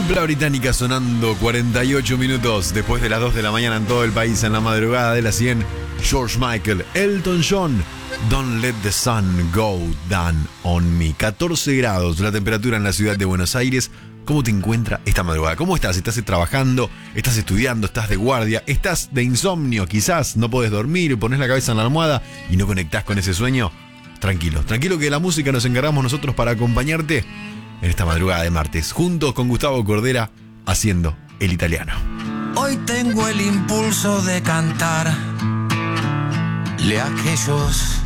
Dupla británica sonando 48 minutos después de las 2 de la mañana en todo el país, en la madrugada de las 100. George Michael, Elton John, Don't Let the Sun Go Down on Me. 14 grados la temperatura en la ciudad de Buenos Aires. ¿Cómo te encuentras esta madrugada? ¿Cómo estás? ¿Estás trabajando? ¿Estás estudiando? ¿Estás de guardia? ¿Estás de insomnio? Quizás no podés dormir, pones la cabeza en la almohada y no conectás con ese sueño. Tranquilo, tranquilo que la música nos encargamos nosotros para acompañarte en esta madrugada de martes, juntos con Gustavo Cordera, haciendo El Italiano. Hoy tengo el impulso de cantarle a aquellos